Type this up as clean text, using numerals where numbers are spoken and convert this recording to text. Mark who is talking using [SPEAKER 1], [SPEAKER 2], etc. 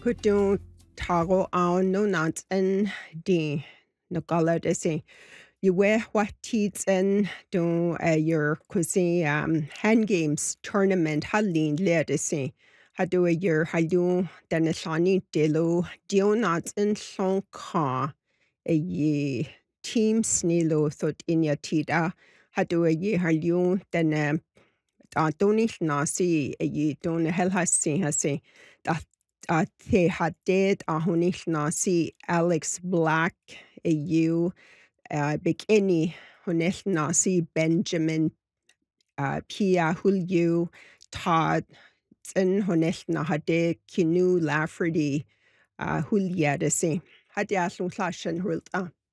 [SPEAKER 1] Hwydw taro awn no nant yn di no galad isi. Ywe hwatid yn do your cuisine hand games tournament halin led isi. Hadu your halu dan shani delo dionat yn llon ka ye teams nilo thot inya tida. Hadu ye halu dan donill nasi ye don helhasi hasi. Te hadid a honill nasi Alex Black you bikini honill nasi Benjamin Pia Hulyu Todd yn honill na hade Kinu Lafferty Hulyadasi. Hadi allwn llasyn hwyl